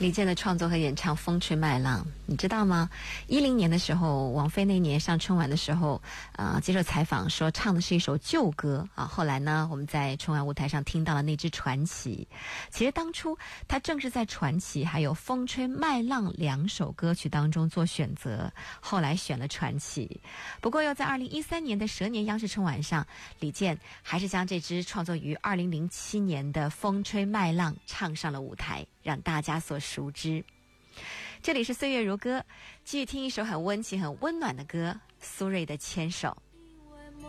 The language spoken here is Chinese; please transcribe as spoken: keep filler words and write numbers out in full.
李健的创作和演唱《风吹麦浪》，你知道吗？一零年的时候，王菲那年上春晚的时候，啊、呃，接受采访说唱的是一首旧歌啊。后来呢，我们在春晚舞台上听到了那支传奇。其实当初他正是在传奇还有《风吹麦浪》两首歌曲当中做选择，后来选了传奇。不过又在二零一三年的蛇年央视春晚上，李健还是将这支创作于二零零七年的《风吹麦浪》唱上了舞台，让大家所熟知。这里是岁月如歌，继续听一首很温情很温暖的歌，苏芮的牵手。